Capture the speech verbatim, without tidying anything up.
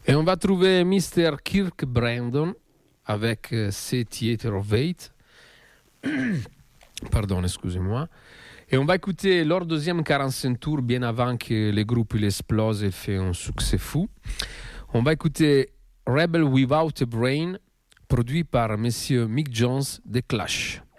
Et on va trouver mister Kirk Brandon avec euh, C Theater of Eight. Pardon, excusez-moi. Et on va écouter leur deuxième quarante-cinq tours, bien avant que le groupe il explose et fait un succès fou. On va écouter Rebel Without a Brain, produit par Monsieur Mick Jones de Clash.